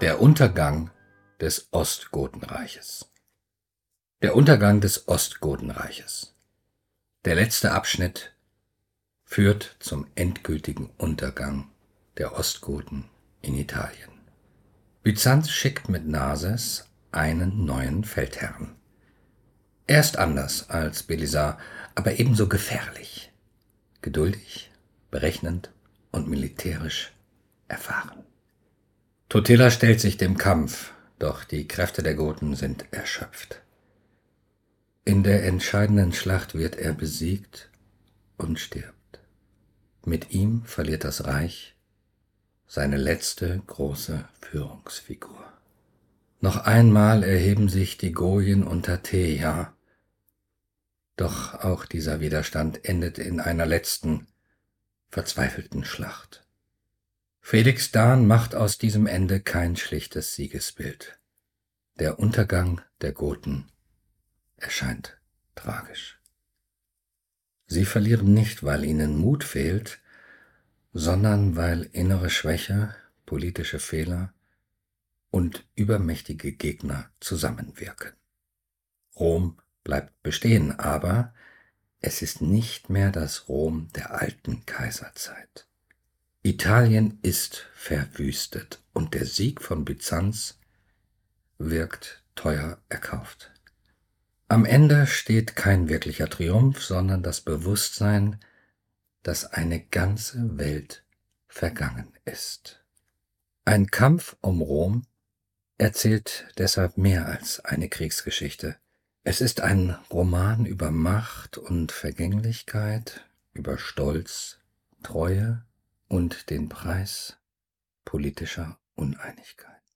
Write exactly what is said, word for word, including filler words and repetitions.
Der Untergang des Ostgotenreiches. Der Untergang des Ostgotenreiches. Der letzte Abschnitt führt zum endgültigen Untergang der Ostgoten in Italien. Byzanz schickt mit Narses einen neuen Feldherrn. Er ist anders als Belisar, aber ebenso gefährlich, geduldig, berechnend und militärisch erfahren. Totila stellt sich dem Kampf, doch die Kräfte der Goten sind erschöpft. In der entscheidenden Schlacht wird er besiegt und stirbt. Mit ihm verliert das Reich seine letzte große Führungsfigur. Noch einmal erheben sich die Goyen unter Teja, doch auch dieser Widerstand endet in einer letzten, verzweifelten Schlacht. Felix Dahn macht aus diesem Ende kein schlichtes Siegesbild. Der Untergang der Goten erscheint tragisch. Sie verlieren nicht, weil ihnen Mut fehlt, sondern weil innere Schwäche, politische Fehler und übermächtige Gegner zusammenwirken. Rom bleibt bestehen, aber es ist nicht mehr das Rom der alten Kaiserzeit. Italien ist verwüstet und der Sieg von Byzanz wirkt teuer erkauft. Am Ende steht kein wirklicher Triumph, sondern das Bewusstsein, dass eine ganze Welt vergangen ist. Ein Kampf um Rom erzählt deshalb mehr als eine Kriegsgeschichte. Es ist ein Roman über Macht und Vergänglichkeit, über Stolz, Treue und den Preis politischer Uneinigkeit.